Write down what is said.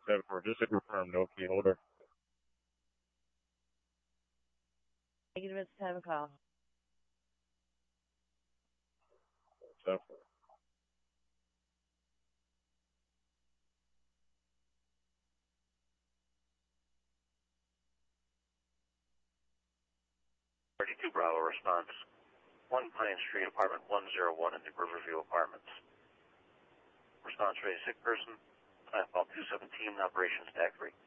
7-4, just to confirm, no key holder. Negative, it's time of call. 7-4. Bravo response. 1 Pine Street, apartment 101 in the Riverview Apartments. Response rate, sick person. Planetfall 217, operations tag 3.